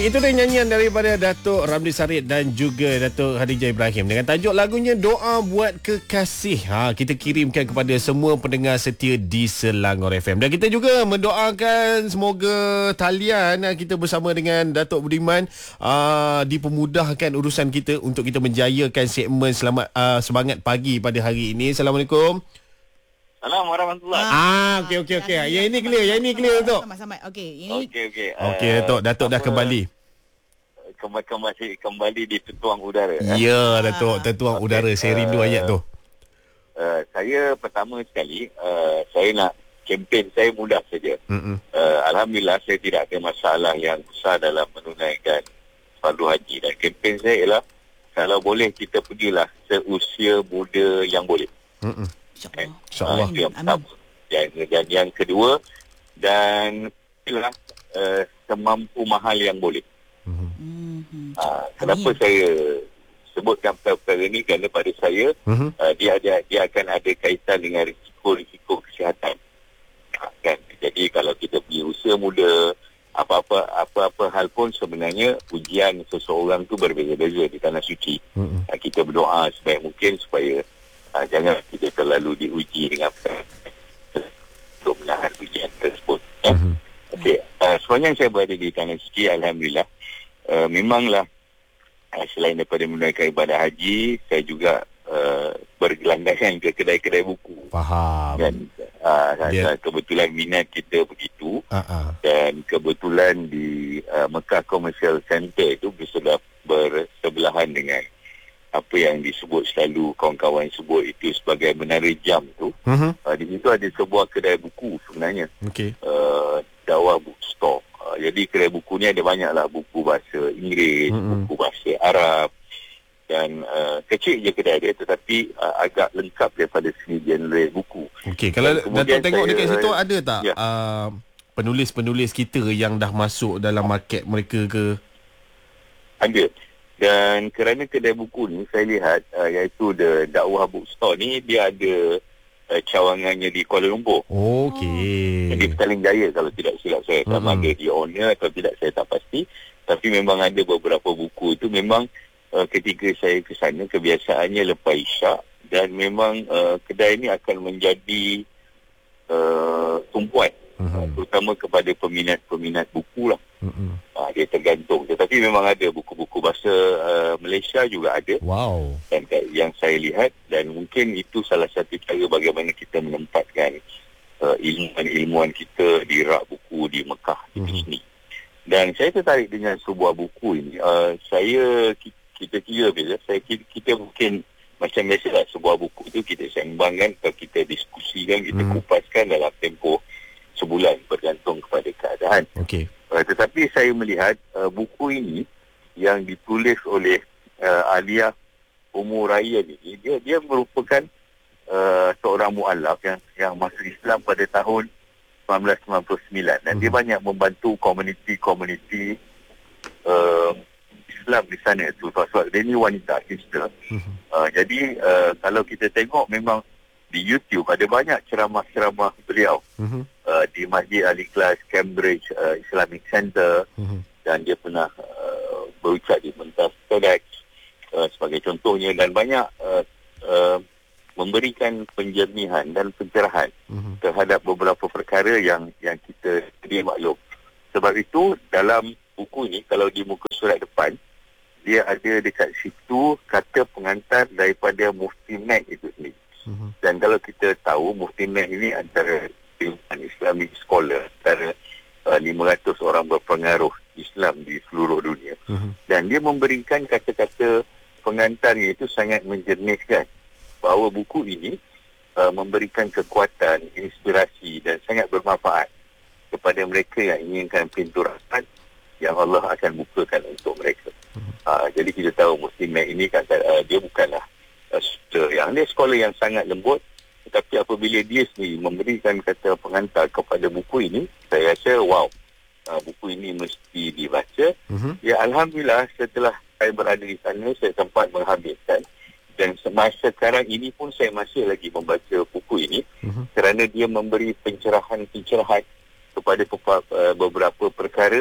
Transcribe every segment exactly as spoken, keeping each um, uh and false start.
Itu dia nyanyian daripada Datuk Ramli Sarid dan juga Datuk Khadijah Ibrahim dengan tajuk lagunya Doa Buat Kekasih. Ha, kita kirimkan kepada semua pendengar setia di Selangor F M. Dan kita juga mendoakan semoga talian kita bersama dengan Datuk Budiman uh, dipermudahkan urusan kita untuk kita menjayakan segmen Selamat uh, Semangat Pagi pada hari ini. Assalamualaikum. Assalamualaikum warahmatullahi. Ah, okey okey okey. Yang ini clear, yang ini clear Datuk. Sama-sama. Okey, ini Okey okey. Okey Datuk, Datuk dah kembali. Kembali kembali kembali di Tetuang Udara. Ya, Datuk, Tetuang Udara. Saya rindu ayat tu. Uh, saya pertama sekali uh, saya nak kempen saya mudah saja. Uh, Alhamdulillah saya tidak ada masalah yang besar dalam menunaikan fardu haji, dan kempen saya ialah kalau boleh kita pergilah seusia muda yang boleh. Mm-mm. InsyaAllah. InsyaAllah. Uh, yang pertama. Dan, dan yang kedua, dan ialah uh, semampu mahal yang boleh. Mm-hmm. Uh, kenapa Amin. saya sebutkan perkara ini? Kerana pada saya mm-hmm. uh, dia ada dia akan ada kaitan dengan risiko-risiko kesihatan. Uh, kan? Jadi kalau kita pergi usia muda, apa-apa apa-apa hal pun sebenarnya ujian seseorang tu berbeza-beza di tanah suci. Mm-hmm. Uh, kita berdoa sebaik mungkin supaya uh, jangan kita terlalu diuji dengan untuk menahan ujian tersebut. Ya? Mm-hmm. Okey, uh, sepanjang saya berada di tanah suci, alhamdulillah, uh, memanglah uh, selain daripada menunaikan ibadah haji, saya juga uh, bergelandangan ke kedai-kedai buku. Faham. Dan uh, Dia... kebetulan minat kita begitu. Uh-uh. Dan kebetulan di uh, Mekah Commercial Center itu sudah bersebelahan dengan apa yang disebut selalu kawan-kawan sebut itu sebagai menara jam tu. Uh-huh. Uh, di situ ada sebuah kedai buku sebenarnya. Okey. Uh, Dakwah Bookstore. Uh, jadi kedai buku ni ada banyaklah buku bahasa Inggeris, mm-hmm. buku bahasa Arab, dan uh, kecil je kedai dia tetapi uh, agak lengkap daripada segi genre buku. Okey, kalau Datuk tengok saya, dekat situ ada tak ya. uh, penulis-penulis kita yang dah masuk dalam market mereka ke? Ada. Dan kerana kedai buku ni saya lihat uh, iaitu the Dakwah Bookstore ni dia ada uh, cawangannya di Kuala Lumpur. Okey. Di Petaling Jaya kalau tidak silap saya. Mm-hmm. Sama ada di owner atau tidak saya tak pasti. Tapi memang ada beberapa buku itu memang uh, ketika saya ke sana kebiasaannya lepas isyak, dan memang uh, kedai ini akan menjadi uh, tumpuan. Mm-hmm. Uh, terutama kepada peminat-peminat buku lah. Mm-hmm. Uh, dia tergantung. Tetapi memang ada buku-buku bahasa uh, Malaysia juga ada. Wow. Dan yang saya lihat, dan mungkin itu salah satu cara bagaimana kita menempatkan uh, ilmuwan-ilmuwan kita di rak buku di Mekah itu mm-hmm. sini. Dan saya tertarik dengan sebuah buku ini. Uh, saya kita kira bila saya kita mungkin macam biasalah sebuah buku itu kita sembangkan atau kita diskusikan, kita mm-hmm. kupaskan dalam tempoh sebulan bergantung kepada keadaan. Okey. Uh, tetapi saya melihat uh, buku ini yang ditulis oleh uh, Aliyah Umur Raya ini, dia dia merupakan uh, seorang muallaf yang yang masuk Islam pada tahun sembilan belas sembilan puluh sembilan, dan hmm. dia banyak membantu komuniti-komuniti uh, Islam di sana itu. Sebab dia ni wanita sister. Hmm. Uh, jadi uh, kalau kita tengok memang di YouTube ada banyak ceramah-ceramah beliau. Hmm. Uh, di Masjid Al-Ikhlas Cambridge uh, Islamic Center, mm-hmm. dan dia pernah uh, berucap di pentas TEDx uh, sebagai contohnya, dan banyak uh, uh, memberikan penjernihan dan pencerahan mm-hmm. terhadap beberapa perkara yang yang kita sedia maklum. Sebab itu dalam buku ini, kalau di muka surat depan, dia ada dekat situ kata pengantar daripada Mufti Mac itu sendiri. Mm-hmm. Dan kalau kita tahu Mufti Mac ini antara Islamic scholar, antara uh, lima ratus orang berpengaruh Islam di seluruh dunia. Uh-huh. Dan dia memberikan kata-kata pengantarnya itu sangat menjernihkan bahawa buku ini uh, memberikan kekuatan, inspirasi dan sangat bermanfaat kepada mereka yang inginkan pintu rahmat yang Allah akan bukakan untuk mereka. Uh-huh. Uh, jadi kita tahu Muslim ini kata uh, dia bukanlah uh, yang dia sekolah yang sangat lembut. Tetapi apabila dia sendiri memberikan kata pengantar kepada buku ini, saya rasa wow, uh, buku ini mesti dibaca. Uh-huh. Ya, Alhamdulillah setelah saya berada di sana, saya sempat menghabiskan. Dan semasa sekarang ini pun saya masih lagi membaca buku ini. Uh-huh. Kerana dia memberi pencerahan-pencerahan kepada beberapa perkara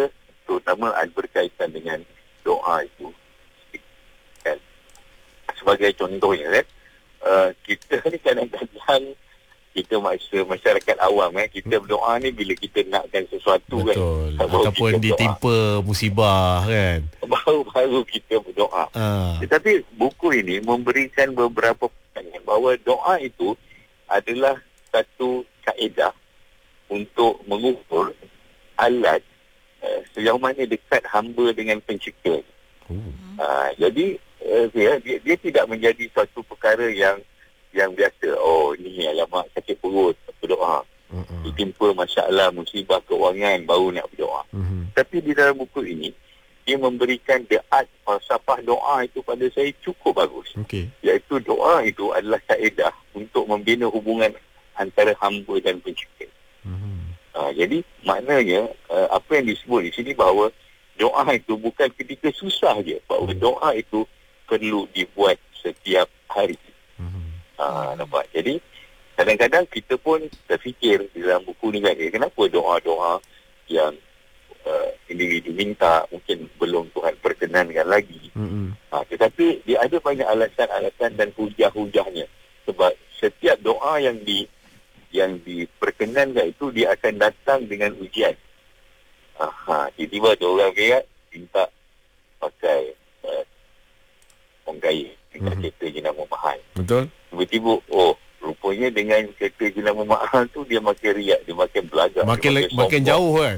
terutama berkaitan dengan doa itu. Kan? Sebagai contohnya, kan, uh, kita ni kadang-kadang kita masyarakat awam, kan, kita berdoa ni bila kita nakkan sesuatu. Betul. Kan, ataupun ditimpa musibah, kan, baru-baru kita berdoa. uh. Tetapi buku ini memberikan beberapa pertanyaan bahawa doa itu adalah satu kaedah untuk mengukur alat uh, sejauh mana dekat hamba dengan pencipta. uh. Uh, jadi uh, dia, dia, dia tidak menjadi suatu perkara yang yang biasa. Oh, ni alamak sakit perut, berdoa. Uh-uh. Ditimpa masalah, musibah keuangan, baru nak berdoa. Uh-huh. Tapi di dalam buku ini, dia memberikan the art, falsafah doa itu pada saya cukup bagus. Okay. Iaitu doa itu adalah kaedah untuk membina hubungan antara hamba dan pencipta. Uh-huh. Uh, jadi, maknanya, uh, apa yang disebut di sini bahawa doa itu bukan ketika susah je. Bahawa uh-huh. doa itu perlu dibuat setiap hari. Ha, nampak? Jadi kadang-kadang kita pun terfikir di dalam buku ni, kan, eh, kenapa doa-doa yang uh, individu minta mungkin belum Tuhan perkenankan lagi. Mm-hmm. Ha, tetapi dia ada banyak alasan-alasan dan hujah-hujahnya. Sebab setiap doa yang di yang diperkenankan itu dia akan datang dengan ujian. Ha, ha, tiba-tiba ada orang berat minta pakai uh, orang kaya, minta mm-hmm. kereta jenama mahal. Betul. Tiba-tiba, oh, rupanya dengan kereta jenama mahal tu dia makin riak, dia makin belagak. Makin, makin, makin jauh, kan?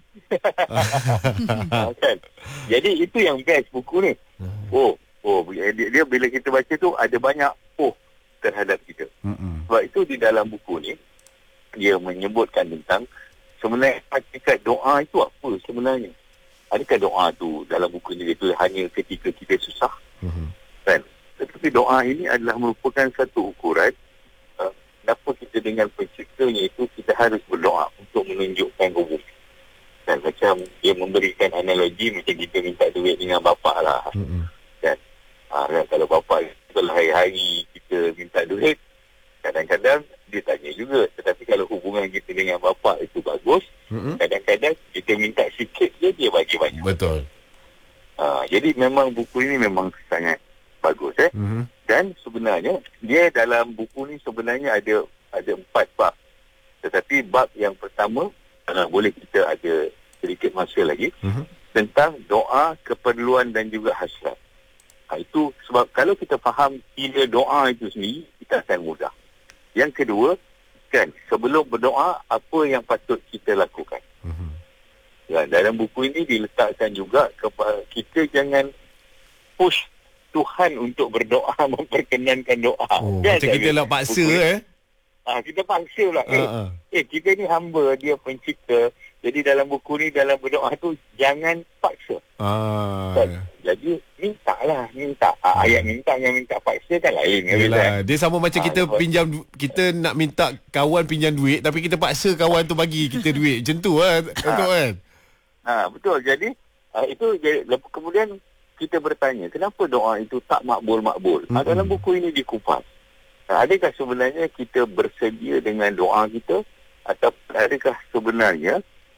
Kan? Jadi itu yang best buku ni. Oh, oh dia, dia bila kita baca tu ada banyak oh terhadap kita. Mm-mm. Sebab itu di dalam buku ni, dia menyebutkan tentang sebenarnya hakikat doa itu apa sebenarnya. Adakah doa tu dalam buku ni itu hanya ketika kita susah? Mm-hmm. Kan? Tetapi doa ini adalah merupakan satu ukuran uh, kenapa kita dengan penciptanya itu kita harus berdoa untuk menunjukkan hubungan. Dan macam dia memberikan analogi macam kita minta duit dengan bapa lah. Mm-hmm. Kan? Uh, kan? Kalau bapa setelah hari-hari kita minta duit, kadang-kadang dia tanya juga. Tetapi kalau hubungan kita dengan bapa itu bagus, mm-hmm. kadang-kadang kita minta sikit je dia bagi banyak. Betul. Uh, jadi memang buku ini memang sangat bagus, eh. Mm-hmm. Dan sebenarnya dia dalam buku ni sebenarnya ada ada empat bab. Tetapi bab yang pertama, uh, boleh kita ada sedikit masa lagi, mm-hmm. tentang doa, keperluan dan juga hasrat. Ha, itu sebab kalau kita faham kira doa itu sendiri, kita akan mudah. Yang kedua, kan, sebelum berdoa apa yang patut kita lakukan. Mm-hmm. Ya, dalam buku ini diletakkan juga kepada kita jangan push Tuhan untuk berdoa, memperkenankan doa. Oh, kan, macam kita nak paksa, buku, eh? Ah, kita paksa lah. Uh, uh. Eh, eh, kita ni hamba, dia pencipta. Jadi dalam buku ni, dalam berdoa tu, jangan paksa. Uh. Kan? Jadi, mintalah, minta. Ah, uh. Ayat minta yang minta paksa kan lain. Yelah, dia sama macam ah, kita pinjam, kita nak minta kawan pinjam duit, tapi kita paksa kawan tu bagi kita duit. Macam tu lah, betul kan? Ah, betul. Jadi, ah, itu jadi, kemudian, kita bertanya, kenapa doa itu tak makbul-makbul? Mm-hmm. Dalam buku ini dikupas. Adakah sebenarnya kita bersedia dengan doa kita? Atau adakah sebenarnya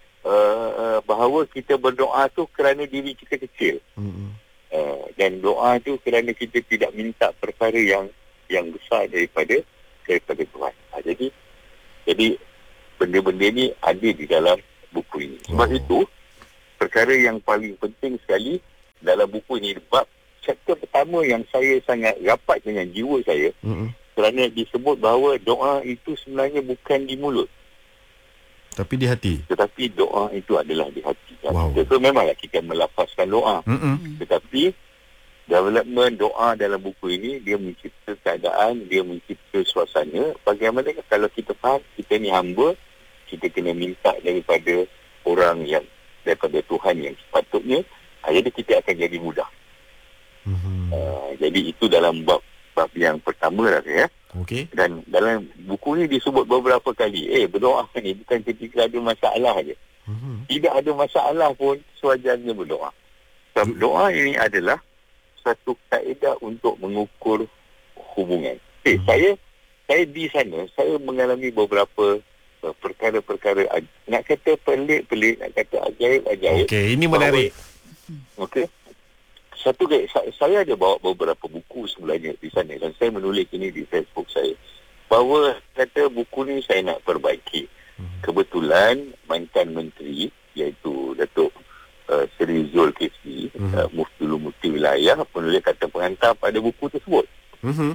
uh, bahawa kita berdoa tu kerana diri kita kecil? Mm-hmm. Uh, dan doa tu kerana kita tidak minta perkara yang yang besar daripada daripada Tuhan. Ha, jadi, jadi benda-benda ni ada di dalam buku ini. Sebab oh. itu, perkara yang paling penting sekali dalam buku ini, bab chapter pertama yang saya sangat rapat dengan jiwa saya, mm-hmm. kerana disebut bahawa doa itu sebenarnya bukan di mulut, tapi di hati. Tetapi doa itu adalah di hati. Wow. Itu memanglah kita melafazkan doa, mm-hmm. tetapi development doa dalam buku ini, dia mencipta keadaan, dia mencipta suasana. Bagaimana kalau kita faham kita ni hamba, kita kena minta daripada orang yang, daripada Tuhan yang sepatutnya. Ha, jadi kita akan jadi mudah. Mm-hmm. Uh, jadi itu dalam bab bab yang pertama lah, ya. Okay. Dan dalam buku ni disebut beberapa kali, eh berdoa ni bukan ketika ada masalah je. Mm-hmm. Tidak ada masalah pun sewajarnya berdoa. Sebab mm-hmm. doa ini adalah satu kaedah untuk mengukur hubungan. Eh, mm-hmm. saya saya di sana, saya mengalami beberapa uh, perkara-perkara aj- nak kata pelik-pelik, nak kata ajaib-ajaib. Okey, ini menarik. Okey. Satu saya, saya ada bawa beberapa buku sebenarnya di sana dan saya menulis ini di Facebook saya. Bahawa kata buku ni saya nak perbaiki. Hmm. Kebetulan mantan menteri iaitu Datuk uh, Seri Zulkifli, hmm. uh, Mufti Mufti Wilayah, penulis kata pengantar pada buku tersebut. Hmm.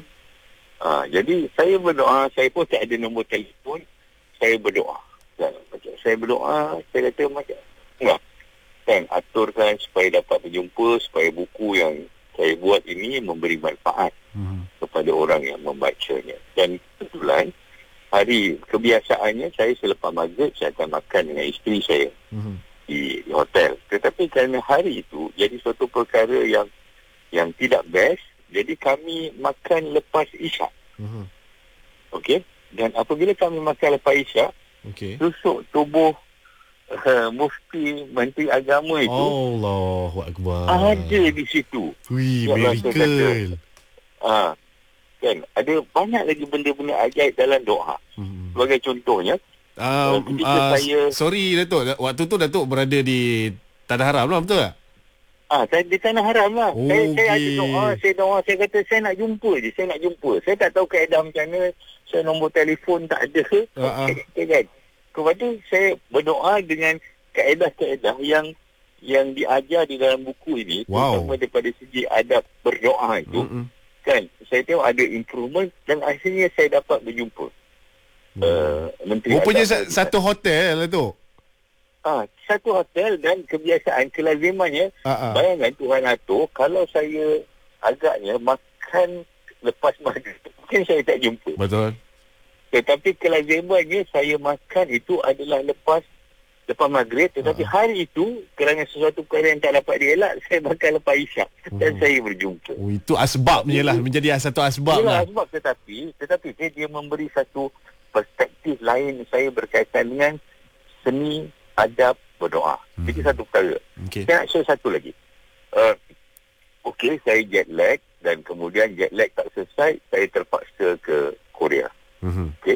Uh, jadi saya berdoa, saya pun tak ada nombor telefon, saya berdoa. Dan, saya berdoa, saya kata macam enggak. Kan, aturkan supaya dapat berjumpa, supaya buku yang saya buat ini memberi manfaat hmm. kepada orang yang membacanya. Dan kebetulan, hari kebiasaannya saya selepas maghrib, saya akan makan dengan isteri saya hmm. di, di hotel. Tetapi kerana hari itu, jadi suatu perkara yang yang tidak best, jadi kami makan lepas isyak. Uh-huh. Okey. Dan apabila kami makan lepas isyak, okay. susuk tubuh uh, mufti menteri agama itu, Allahu Akbar, ada di situ. Wih, miracle. Ah, kan, ada banyak lagi benda-benda ajaib dalam doa. Uh-huh. Sebagai contohnya, uh, uh, saya sorry Datuk, waktu tu Datuk berada di Tanah Haram lah, betul tak? Ah, saya di Tanah Haram lah. Okay. Saya, saya ada doa, saya doa, saya kata saya nak jumpa je, saya nak jumpa. Saya tak tahu kaedah macam mana, saya nombor telefon tak ada. Uh-huh. Okay, kan? Kepada saya berdoa dengan kaedah-kaedah yang yang diajar di dalam buku ini, wow. terutama daripada segi adab berdoa itu, uh-uh. kan? Saya tengok ada improvement dan akhirnya saya dapat berjumpa. Hmm. Uh, Menteri Rupanya Adab sa- satu hotel lah tu. Ah, satu hotel dan kebiasaan kelazimannya, uh-uh. bayangkan Tuhan atur, kalau saya agaknya makan lepas maghrib, mungkin saya tak jumpa. Betul. Tetapi kelazimannya saya makan itu adalah lepas lepas maghrib, tetapi uh-huh. hari itu kerana sesuatu perkara yang tak dapat dielak, saya makan lepas isyak uh-huh. dan saya berjumpa. Oh, itu asbabnya lah, menjadi satu asbab lah. Asbab, tetapi tetapi dia, dia memberi satu perspektif lain saya berkaitan dengan seni adab berdoa. Hmm. Itu satu perkara. Okay. Saya nak share satu lagi. Uh, Okey, saya jet lag dan kemudian jet lag tak selesai, saya terpaksa ke Korea. Hmm. Okey.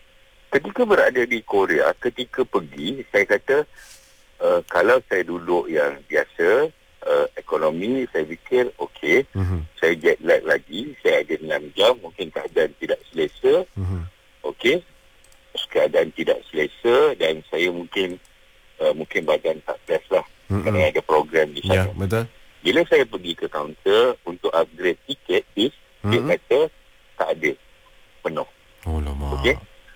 Ketika berada di Korea, ketika pergi, saya kata uh, kalau saya duduk yang biasa, uh, ekonomi, saya fikir okey, hmm. saya jet lag lagi, saya ada enam jam, mungkin keadaan tidak selesa. Hmm. Okey. Keadaan tidak selesa dan saya mungkin Uh, mungkin badan tak best lah. Mm-hmm. Kerana ada program di sana. Ya, betul. Bila saya pergi ke kaunter untuk upgrade tiket, is, mm-hmm. dia kata tak ada. Penuh. Oh lama. Okey.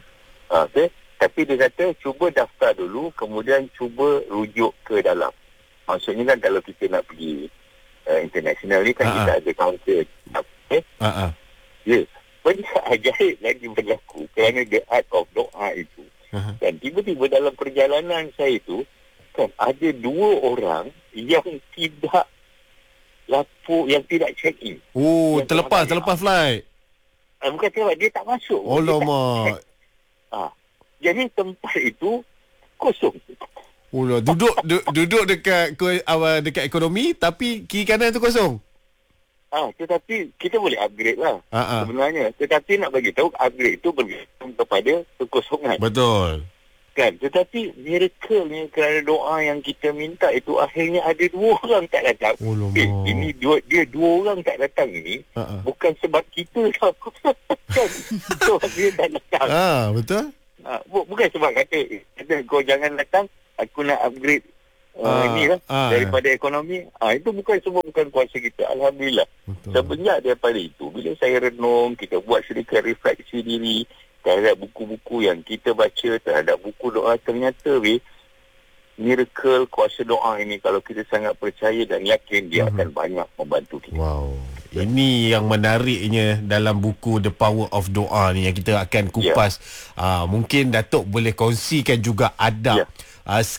Uh, okay. Tapi dia kata cuba daftar dulu, kemudian cuba rujuk ke dalam. Maksudnya kan kalau kita nak pergi uh, international ni kan uh-huh. kita ada kaunter. Okay. Uh-huh. Ya. Yes. Benda ajaib lagi berlaku kerana the art of doa itu. Uh-huh. Dan tiba-tiba dalam perjalanan saya itu kan ada dua orang yang tidak lapuk, yang tidak check in. Oh, yang terlepas terlepas flight. Ah, bukan terlepas, dia tak masuk. Oh lama. Ah, jadi tempat itu kosong. Oh lah, duduk du, duduk dekat awal dekat ekonomi tapi kiri kanan tu kosong. Ah, tetapi kita boleh upgrade lah uh-uh. sebenarnya. Tetapi nak bagi tahu upgrade itu bergantung kepada kekosongan. Betul. Kan? Tetapi miracle ni kerana doa yang kita minta itu akhirnya ada dua orang tak datang. Oh, eh, ini dua dia dua orang tak datang ini uh-uh. bukan sebab kita tau. Kan? So, dia tak datang. Ah, betul. Ah, bu- bukan sebab kata eh, kau jangan datang, aku nak upgrade Uh, ah, ni lah ah, daripada ekonomi. Ah, itu bukan semua bukan kuasa kita. Alhamdulillah. Betul. Semenjak daripada itu, bila saya renung, kita buat sedikit refleksi diri terhadap buku-buku yang kita baca, terhadap buku doa, ternyata weh, miracle kuasa doa ini kalau kita sangat percaya dan yakin, dia uh-huh. akan banyak membantu kita. Wow. Ini yang menariknya dalam buku The Power of Doa ni yang kita akan kupas. Yeah. Uh, mungkin Datuk boleh kongsikan juga adab. Yeah. Uh,